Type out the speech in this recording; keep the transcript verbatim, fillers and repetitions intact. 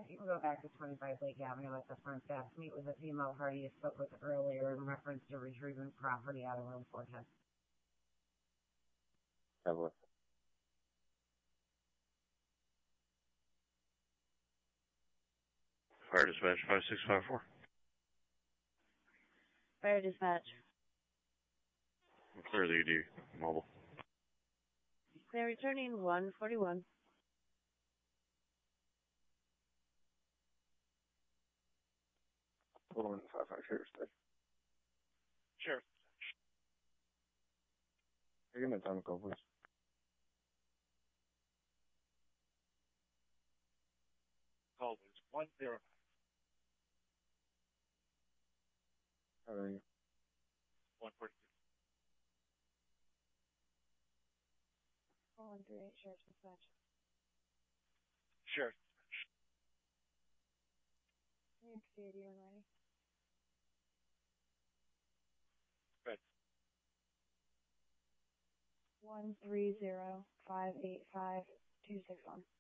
you can go back to twenty-five Lake Avenue at the front desk. Meet with the female Hardy you spoke with earlier in reference to retrieving property out of room four ten. Have a Fire dispatch five six five four. Fire dispatch. Clear the E D mobile. They're returning one forty-one. one five five Sheriff Station. Sheriff. Give me a time to go, please. Call was one zero nine. How are you? one forty-two. four one three eight, Sheriff's Dispatch. Sheriff. New York City, when ready. Good. One three zero five eight five two six one.